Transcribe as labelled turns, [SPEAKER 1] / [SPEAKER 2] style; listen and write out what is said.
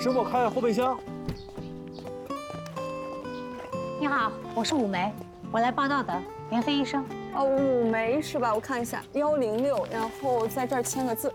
[SPEAKER 1] 师傅，开后备箱。
[SPEAKER 2] 你好，我是武梅，我来报道的，袁飞医生。
[SPEAKER 3] 武梅是吧？我看一下，106，然后在这儿签个字。